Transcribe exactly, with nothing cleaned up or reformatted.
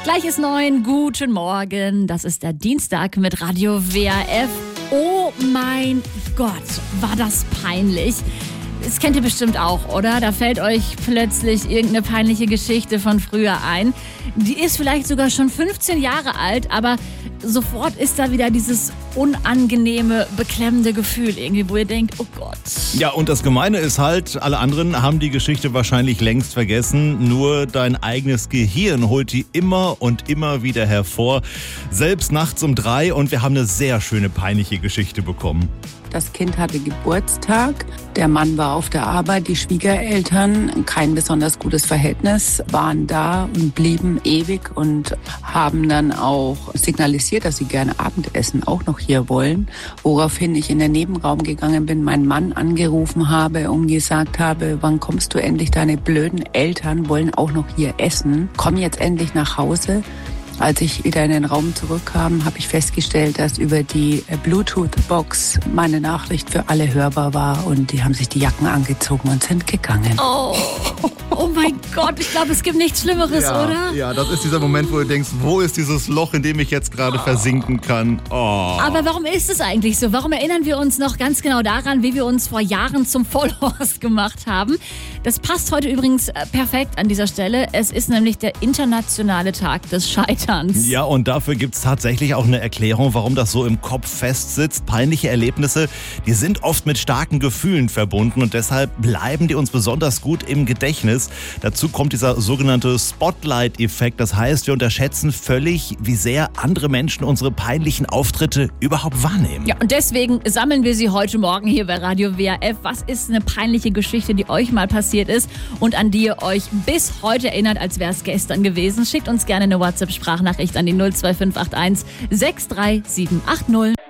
Gleich ist neun, guten Morgen. Das ist der Dienstag mit Radio W R F. Oh mein Gott, war das peinlich. Das kennt ihr bestimmt auch, oder? Da fällt euch plötzlich irgendeine peinliche Geschichte von früher ein. Die ist vielleicht sogar schon fünfzehn Jahre alt, aber sofort ist da wieder dieses unangenehme, beklemmende Gefühl irgendwie, wo ihr denkt, oh Gott. Ja, und das Gemeine ist halt, alle anderen haben die Geschichte wahrscheinlich längst vergessen. Nur dein eigenes Gehirn holt die immer und immer wieder hervor. Selbst nachts um drei, und wir haben eine sehr schöne, peinliche Geschichte bekommen. Das Kind hatte Geburtstag, der Mann war auf der Arbeit, die Schwiegereltern, kein besonders gutes Verhältnis, waren da und blieben ewig und haben dann auch signalisiert, dass sie gerne Abendessen auch noch hier wollen. Woraufhin ich in den Nebenraum gegangen bin, meinen Mann angerufen habe und gesagt habe, wann kommst du endlich, deine blöden Eltern wollen auch noch hier essen, komm jetzt endlich nach Hause. Als ich wieder in den Raum zurückkam, habe ich festgestellt, dass über die Bluetooth-Box meine Nachricht für alle hörbar war und die haben sich die Jacken angezogen und sind gegangen. Oh, oh mein Gott, ich glaube, es gibt nichts Schlimmeres, ja, oder? Ja, das ist dieser Moment, wo du denkst, wo ist dieses Loch, in dem ich jetzt gerade versinken kann? Oh. Aber warum ist es eigentlich so? Warum erinnern wir uns noch ganz genau daran, wie wir uns vor Jahren zum Vollhorst gemacht haben? Das passt heute übrigens perfekt an dieser Stelle. Es ist nämlich der internationale Tag des Scheiterns. Ja, und dafür gibt es tatsächlich auch eine Erklärung, warum das so im Kopf festsitzt. Peinliche Erlebnisse, die sind oft mit starken Gefühlen verbunden und deshalb bleiben die uns besonders gut im Gedächtnis. Dazu kommt dieser sogenannte Spotlight-Effekt. Das heißt, wir unterschätzen völlig, wie sehr andere Menschen unsere peinlichen Auftritte überhaupt wahrnehmen. Ja, und deswegen sammeln wir sie heute Morgen hier bei Radio W R F. Was ist eine peinliche Geschichte, die euch mal passiert ist und an die ihr euch bis heute erinnert, als wäre es gestern gewesen? Schickt uns gerne eine WhatsApp-Sprachnachricht an die null zwei fünf acht eins sechs drei sieben acht null.